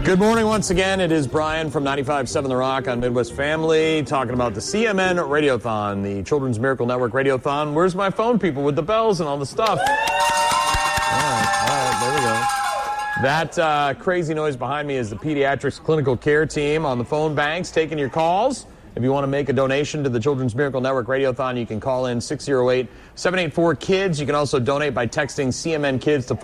Good morning once again. It is Brian from 95.7 The Rock on Midwest Family talking about the CMN Radiothon, the Children's Miracle Network Radiothon. Where's my phone, people, with the bells and all the stuff? All right, there we go. That crazy noise behind me is the Pediatrics Clinical Care Team on the phone banks taking your calls. If you want to make a donation to the Children's Miracle Network Radiothon, you can call in 608-784-KIDS. You can also donate by texting CMN KIDS to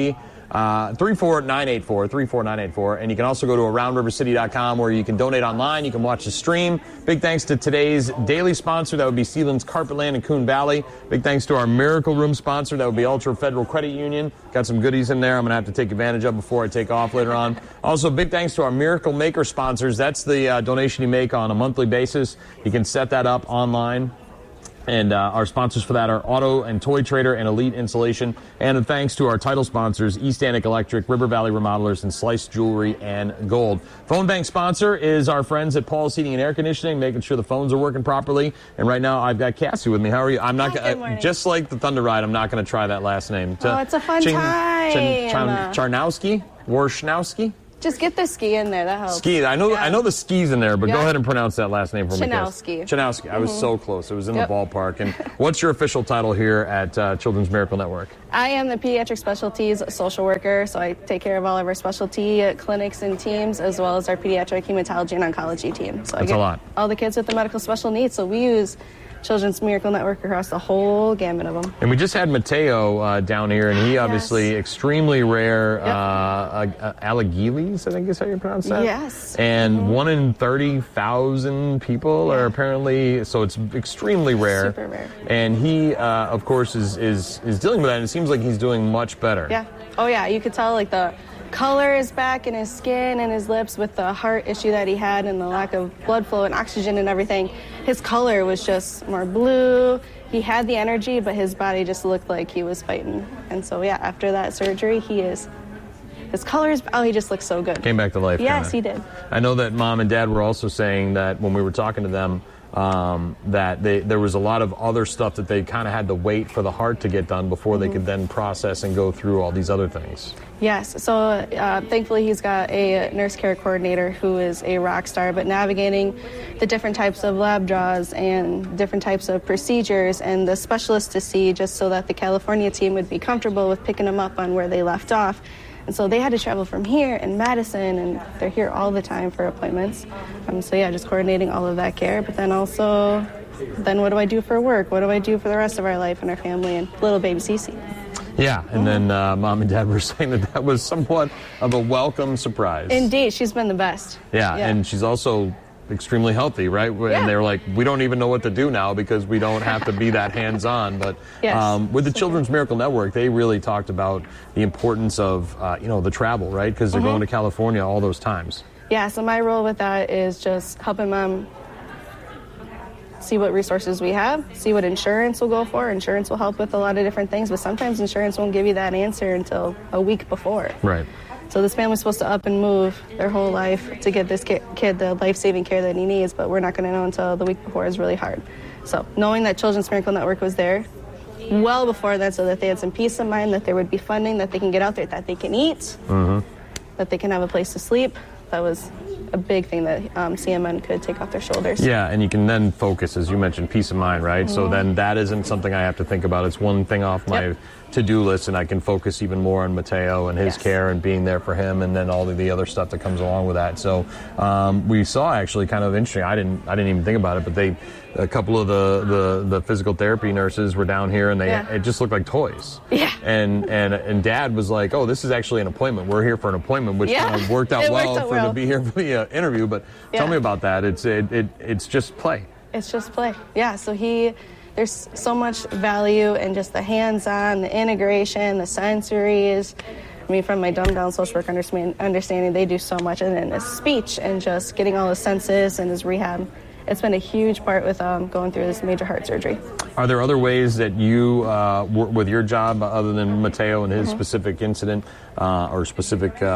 34984, and you can also go to AroundRiverCity.com where you can donate online. You can watch the stream. Big thanks to today's daily sponsor. That would be Sealands Carpetland in Coon Valley. Big thanks to our Miracle Room sponsor. That would be Ultra Federal Credit Union. Got some goodies in there I'm going to have to take advantage of before I take off later on. Also, big thanks to our Miracle Maker sponsors. That's the donation you make on a monthly basis. You can set that up online. And our sponsors for that are Auto and Toy Trader and Elite Insulation. And thanks to our title sponsors, East Annick Electric, River Valley Remodelers, and Slice Jewelry and Gold. Phone bank sponsor is our friends at Paul's Heating and Air Conditioning, making sure the phones are working properly. And right now, I've got Cassie with me. How are you? I'm not just like the Thunder Ride, I'm not going to try that last name. Oh, it's a fun time. Charnowski? Warshnowski? Just get the ski in there. That helps. Ski. I know the ski's in there, but go ahead and pronounce that last name for me. Chanowski. I was so close. It was in the ballpark. And what's your official title here at Children's Miracle Network? I am the Pediatric Specialties Social Worker, so I take care of all of our specialty clinics and teams, as well as our Pediatric Hematology and Oncology team. So That's a lot. All the kids with the medical special needs. So we use Children's Miracle Network across the whole gamut of them. And we just had Mateo down here, and he obviously extremely rare Alligeles, I think is how you pronounce that? Yes. And 1 in 30,000 people are apparently, so it's extremely rare. Super rare. And he, of course, is dealing with that, and it seems like he's doing much better. Yeah. Oh, yeah. You could tell, like, the color is back in his skin and his lips with the heart issue that he had and the lack of blood flow and oxygen and everything. His color was just more blue. He had the energy, but his body just looked like he was fighting. And so, yeah, after that surgery, his color is, he just looks so good. Came back to life. Yes, he did. I know that Mom and Dad were also saying that when we were talking to them, that there was a lot of other stuff that they kind of had to wait for the heart to get done before they could then process and go through all these other things. Yes, so thankfully he's got a nurse care coordinator who is a rock star, but navigating the different types of lab draws and different types of procedures and the specialists to see just so that the California team would be comfortable with picking them up on where they left off. And so they had to travel from here in Madison, and they're here all the time for appointments. So yeah, just coordinating all of that care. But then also, what do I do for work? What do I do for the rest of our life and our family and little baby Cece? Yeah, and then Mom and Dad were saying that was somewhat of a welcome surprise. Indeed, she's been the best. Yeah, and she's also extremely healthy, right? Yeah. And they were like, we don't even know what to do now because we don't have to be that hands-on. But with the Children's Miracle Network, they really talked about the importance of, the travel, right? Because they're going to California all those times. Yeah, so my role with that is just helping Mom see what resources we have, see what insurance will go for. Insurance will help with a lot of different things, but sometimes insurance won't give you that answer until a week before. Right. So this family's supposed to up and move their whole life to get this kid the life-saving care that he needs, but we're not going to know until the week before is really hard. So knowing that Children's Miracle Network was there well before that so that they had some peace of mind, that there would be funding, that they can get out there, that they can eat, that they can have a place to sleep, that was a big thing that CMN could take off their shoulders. Yeah, and you can then focus, as you mentioned, peace of mind, right? So then that isn't something I have to think about. It's one thing off my to-do list, and I can focus even more on Mateo and his care and being there for him, and then all of the other stuff that comes along with that. So we saw actually kind of interesting. I didn't even think about it, but a couple of the physical therapy nurses were down here, and it just looked like toys. Yeah. And Dad was like, "Oh, this is actually an appointment. We're here for an appointment," which kind of worked out well to be here for the interview. But tell me about that. It's just play. It's just play. Yeah. So there's so much value in just the hands-on, the integration, the sensories. I mean, from my dumbed-down social work understanding, they do so much. And then his speech and just getting all his senses and his rehab. It's been a huge part with going through this major heart surgery. Are there other ways that you, with your job, other than Mateo and his specific incident or specific... Good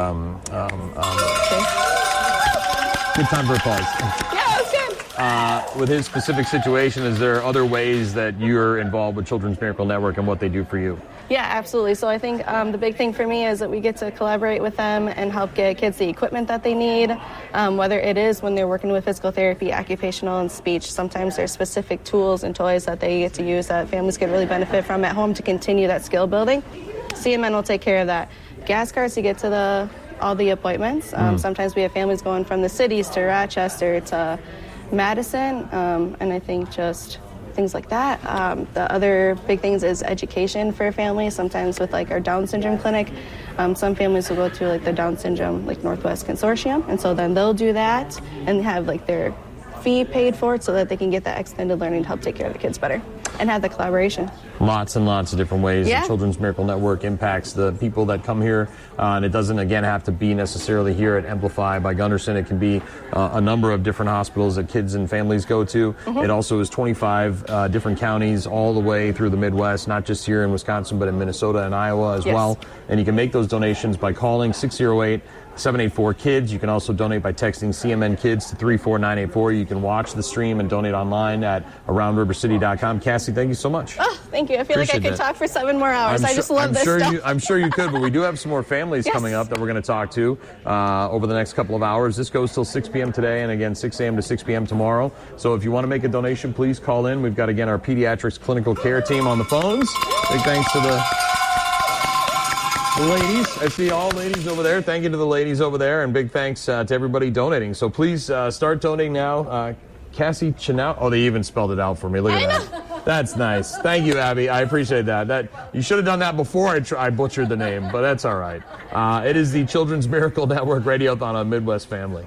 time for a pause. Yeah, it's good. With his specific situation, is there other ways that you're involved with Children's Miracle Network and what they do for you? Yeah, absolutely. So I think the big thing for me is that we get to collaborate with them and help get kids the equipment that they need, whether it is when they're working with physical therapy, occupational, and speech. Sometimes there's specific tools and toys that they get to use that families can really benefit from at home to continue that skill building. CMN will take care of that. Gas cards to get to all the appointments. Sometimes we have families going from the cities to Rochester to Madison, and I think just things like that. The other big things is education for families. Sometimes with like our Down syndrome clinic, some families will go to like the Down syndrome like Northwest Consortium, and so then they'll do that and have like their fee paid for it so that they can get that extended learning to help take care of the kids better and have the collaboration. Lots and lots of different ways the Children's Miracle Network impacts the people that come here, and it doesn't, again, have to be necessarily here at Amplify by Gunderson. It can be a number of different hospitals that kids and families go to. It also is 25 different counties all the way through the Midwest, not just here in Wisconsin, but in Minnesota and Iowa as well. And you can make those donations by calling 608-784-KIDS. You can also donate by texting CMN Kids to 34984. You can watch the stream and donate online at AroundRiverCity.com. Cassie, thank you so much. Oh, thank you. I feel like I could talk for 7 more hours. I just love this stuff. I'm sure you could, but we do have some more families coming up that we're going to talk to over the next couple of hours. This goes till 6 p.m. today, and again, 6 a.m. to 6 p.m. tomorrow. So if you want to make a donation, please call in. We've got, again, our pediatrics clinical care team on the phones. Big thanks to the ladies. I see all ladies over there. Thank you to the ladies over there, and big thanks to everybody donating. So please start donating now. Cassie Chinow. Oh, they even spelled it out for me. Look at that. That's nice. Thank you, Abby. I appreciate that. You should have done that before I butchered the name, but that's all right. It is the Children's Miracle Network Radiothon on Midwest Family.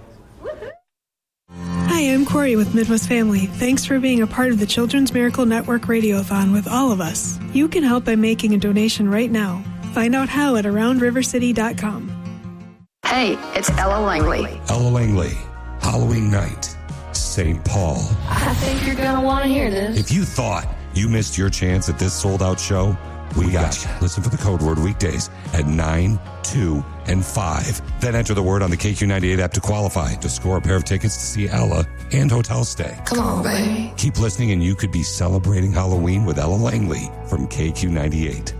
Hi, I'm Corey with Midwest Family. Thanks for being a part of the Children's Miracle Network Radiothon with all of us. You can help by making a donation right now. Find out how at AroundRiverCity.com. Hey, it's Ella Langley. Ella Langley, Halloween night, St. Paul. I think you're going to want to hear this. If you thought you missed your chance at this sold-out show, we got you. Listen for the code word weekdays at 9, 2, and 5. Then enter the word on the KQ98 app to qualify to score a pair of tickets to see Ella and hotel stay. Come on, baby. Keep listening and you could be celebrating Halloween with Ella Langley from KQ98.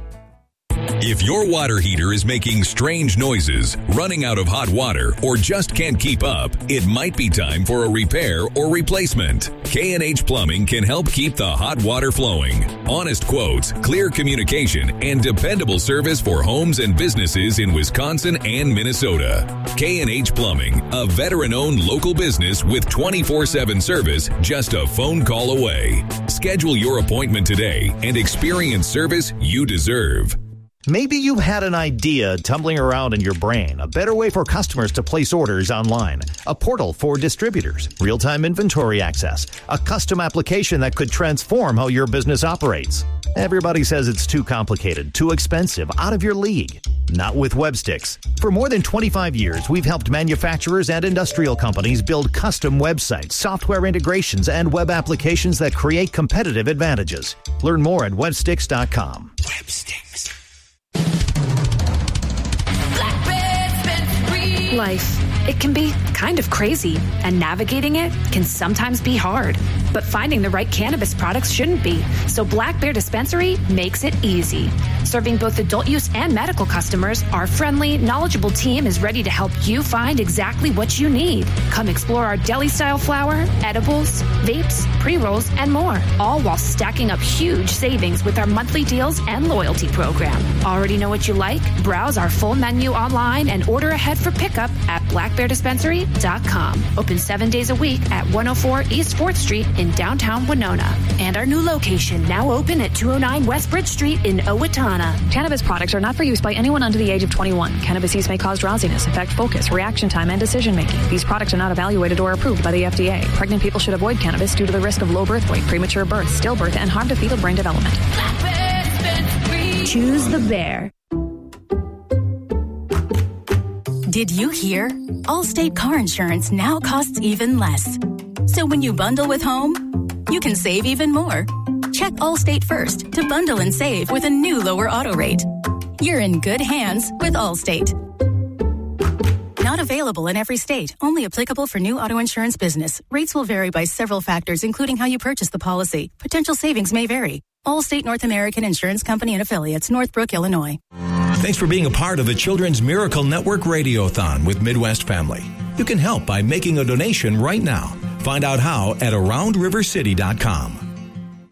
If your water heater is making strange noises, running out of hot water, or just can't keep up, it might be time for a repair or replacement. K&H Plumbing can help keep the hot water flowing. Honest quotes, clear communication, and dependable service for homes and businesses in Wisconsin and Minnesota. K&H Plumbing, a veteran-owned local business with 24/7 service just a phone call away. Schedule your appointment today and experience service you deserve. Maybe you had an idea tumbling around in your brain, a better way for customers to place orders online, a portal for distributors, real-time inventory access, a custom application that could transform how your business operates. Everybody says it's too complicated, too expensive, out of your league. Not with Websticks. For more than 25 years, we've helped manufacturers and industrial companies build custom websites, software integrations, and web applications that create competitive advantages. Learn more at websticks.com. Websticks. Life. It can be kind of crazy, and navigating it can sometimes be hard. But finding the right cannabis products shouldn't be. So Black Bear Dispensary makes it easy. Serving both adult use and medical customers, our friendly, knowledgeable team is ready to help you find exactly what you need. Come explore our deli-style flower, edibles, vapes, pre-rolls, and more, all while stacking up huge savings with our monthly deals and loyalty program. Already know what you like? Browse our full menu online and order ahead for pickup at blackbeardispensary.com. Open 7 days a week at 104 East 4th Street in downtown Winona. And our new location, now open at 209 West Bridge Street in Owatonna. Cannabis products are not for use by anyone under the age of 21. Cannabis use may cause drowsiness, affect focus, reaction time, and decision-making. These products are not evaluated or approved by the FDA. Pregnant people should avoid cannabis due to the risk of low birth weight, premature birth, stillbirth, and harm to fetal brain development. Choose the bear. Did you hear? Allstate car insurance now costs even less. So when you bundle with home, you can save even more. Check Allstate first to bundle and save with a new lower auto rate. You're in good hands with Allstate. Not available in every state. Only applicable for new auto insurance business. Rates will vary by several factors, including how you purchase the policy. Potential savings may vary. Allstate North American Insurance Company and Affiliates, Northbrook, Illinois. Thanks for being a part of the Children's Miracle Network Radiothon with Midwest Family. You can help by making a donation right now. Find out how at AroundRiverCity.com.